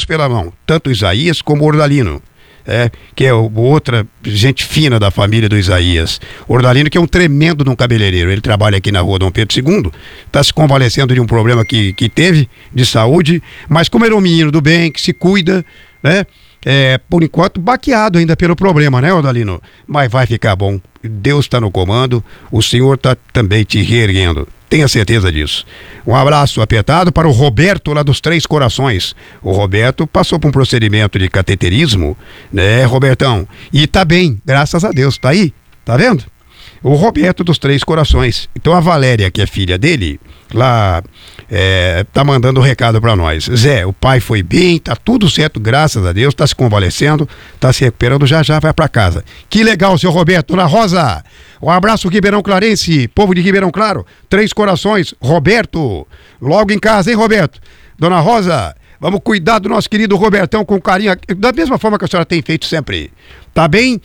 pela mão, tanto o Isaías como o Ordalino. Que é outra gente fina da família do Isaías. Ordalino, que é um tremendo de um cabeleireiro. Ele trabalha aqui na rua Dom Pedro II, está se convalescendo de um problema que teve de saúde, mas como ele é um menino do bem, que se cuida, né? Por enquanto baqueado ainda pelo problema, né, Ordalino? Mas vai ficar bom. Deus está no comando, o Senhor está também te reerguendo. Tenha certeza disso. Um abraço apertado para o Roberto lá dos Três Corações. O Roberto passou por um procedimento de cateterismo, né, Robertão? E tá bem, graças a Deus. Tá aí? Tá vendo? O Roberto dos Três Corações. Então a Valéria, que é filha dele, lá tá mandando um recado para nós. Zé, o pai foi bem, tá tudo certo, graças a Deus, tá se convalescendo, tá se recuperando, já vai para casa. Que legal, seu Roberto. Dona Rosa, um abraço, Ribeirão Clarense, povo de Ribeirão Claro, Três Corações, Roberto, logo em casa, hein, Roberto? Dona Rosa, vamos cuidar do nosso querido Robertão com carinho, da mesma forma que a senhora tem feito sempre. Tá bem?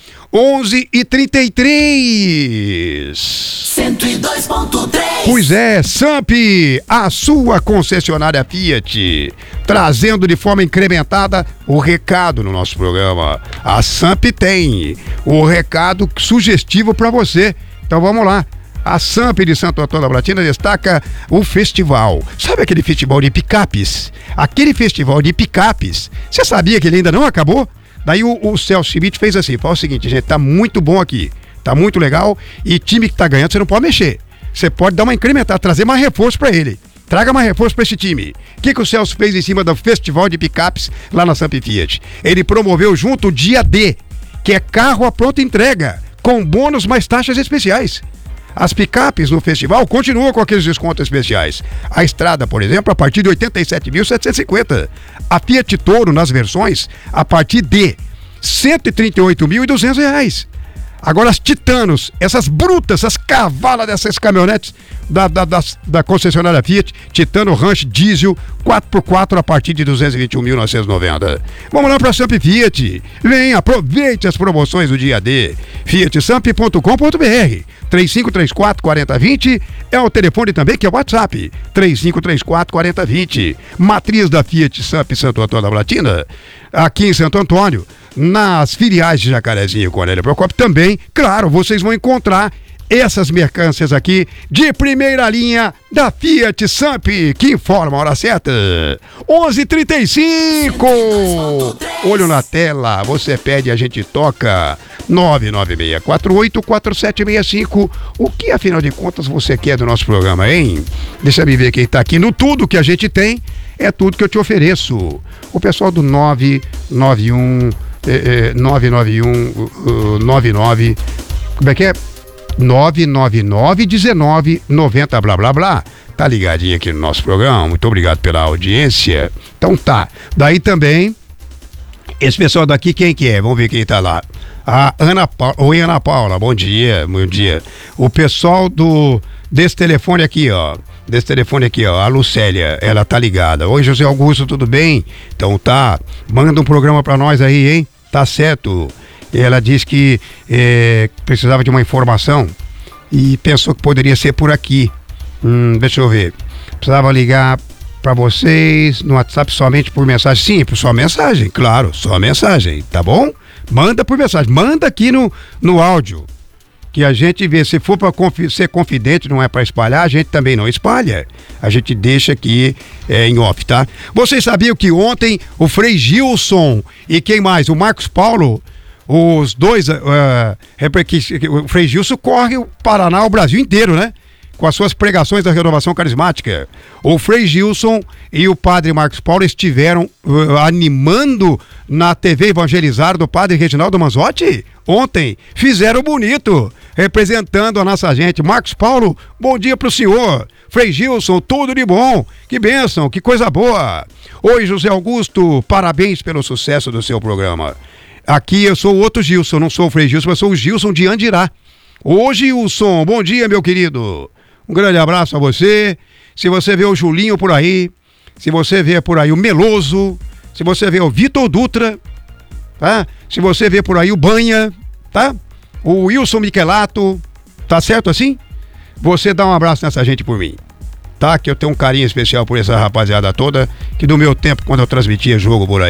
11h33. 102.3. Pois é, Samp, a sua concessionária Fiat, trazendo de forma incrementada o recado no nosso programa. A Samp tem o recado sugestivo para você. Então vamos lá. A Samp de Santo Antônio da Platina destaca o festival. Sabe aquele festival de picapes? Aquele festival de picapes. Você sabia que ele ainda não acabou? Daí o Celso Schmidt fez assim, fala o seguinte, gente, tá muito bom aqui, tá muito legal, e time que tá ganhando você não pode mexer. Você pode dar uma incrementada, trazer mais reforço pra ele. Traga mais reforço pra esse time. O que o Celso fez em cima do festival de picapes lá na Samp Fiat? Ele promoveu junto o dia D, que é carro à pronta entrega, com bônus mais taxas especiais. As picapes no festival continuam com aqueles descontos especiais. A Estrada, por exemplo, a partir de R$ 87.750. A Fiat Toro nas versões a partir de R$ 138.200. Agora as Titanos, essas brutas, essas cavalas dessas caminhonetes da concessionária Fiat, Titano Ranch Diesel 4x4 a partir de R$ 221.990. Vamos lá para a Samp Fiat. Vem, aproveite as promoções do dia D. fiatsamp.com.br 3534-4020 é o telefone também, que é o WhatsApp 3534-4020. Matriz da Fiat Samp Santo Antônio da Platina, aqui em Santo Antônio, nas filiais de Jacarezinho e Cornélia Procópio também, claro, vocês vão encontrar essas mercâncias aqui de primeira linha da Fiat Samp, que informa a hora certa, 11h35. Olho na tela, você pede, a gente toca. 996484765. O que, afinal de contas, você quer do nosso programa, hein? Deixa eu ver quem tá aqui. No tudo que a gente tem, é tudo que eu te ofereço. O pessoal do 999, como é que é? 999-19-90, blá, blá, blá. Tá ligadinho aqui no nosso programa. Muito obrigado pela audiência. Então tá. Daí também, esse pessoal daqui, quem que é? Vamos ver quem tá lá. A Ana Paula. Oi, Ana Paula, bom dia, bom dia. O pessoal desse telefone aqui, ó. A Lucélia, ela tá ligada. Oi, José Augusto, tudo bem? Então tá. Manda um programa pra nós aí, hein? Tá certo. Ela disse que precisava de uma informação e pensou que poderia ser por aqui. Deixa eu ver. Precisava ligar para vocês no WhatsApp somente por mensagem. Sim, só mensagem, claro, só mensagem, tá bom? Manda por mensagem, manda aqui no áudio, que a gente vê. Se for para ser confidente, não é para espalhar, a gente também não espalha. A gente deixa aqui em off, tá? Vocês sabiam que ontem o Frei Gilson e quem mais? O Marcos Paulo, os dois, o Frei Gilson corre o Paraná, o Brasil inteiro, né? Com as suas pregações da renovação carismática. O Frei Gilson e o padre Marcos Paulo estiveram animando na TV Evangelizar do padre Reginaldo Manzotti ontem. Fizeram bonito, representando a nossa gente. Marcos Paulo, bom dia pro senhor. Frei Gilson, tudo de bom. Que bênção, que coisa boa. Oi, José Augusto, parabéns pelo sucesso do seu programa. Aqui eu sou o outro Gilson, não sou o Frei Gilson, mas sou o Gilson de Andirá. Ô Gilson, bom dia, meu querido. Um grande abraço a você. Se você vê o Julinho por aí, se você vê por aí o Meloso, se você vê o Vitor Dutra, tá? Se você vê por aí o Banha, tá? O Wilson Michelato, tá certo assim? Você dá um abraço nessa gente por mim, tá? Que eu tenho um carinho especial por essa rapaziada toda, que do meu tempo, quando eu transmitia jogo por aí.